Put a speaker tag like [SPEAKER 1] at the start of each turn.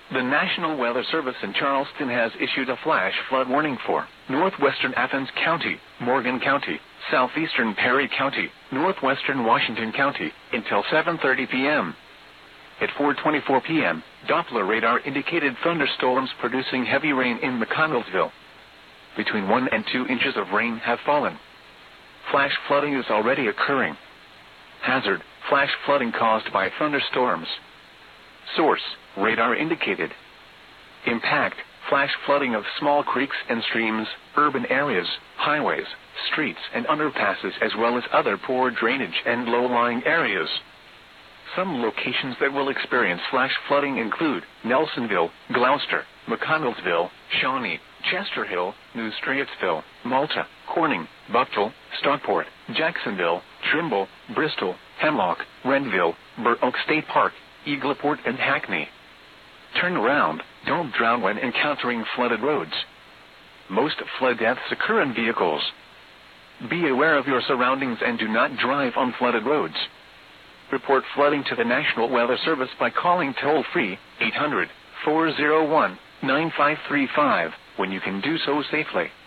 [SPEAKER 1] The National Weather Service in Charleston has issued a flash flood warning for northwestern Athens County, Morgan County, southeastern Perry County, northwestern Washington County, until 7:30 p.m. At 4:24 p.m., Doppler radar indicated thunderstorms producing heavy rain in McConnellsville. Between 1 and 2 inches of rain have fallen. Flash flooding is already occurring. Hazard: flash flooding caused by thunderstorms. Source: radar indicated. Impact: flash flooding of small creeks and streams, urban areas, highways, streets and underpasses, as well as other poor drainage and low-lying areas. Some locations that will experience flash flooding include Nelsonville, Gloucester, McConnellsville, Shawnee, Chester Hill, New Straitsville, Malta, Corning, Bucktle, Stockport, Jacksonville, Trimble, Bristol, Hemlock, Renville, Burr Oak State Park, Eagleport and Hackney. Turn around, don't drown when encountering flooded roads. Most flood deaths occur in vehicles. Be aware of your surroundings and do not drive on flooded roads. Report flooding to the National Weather Service by calling toll-free 800-401-9535 when you can do so safely.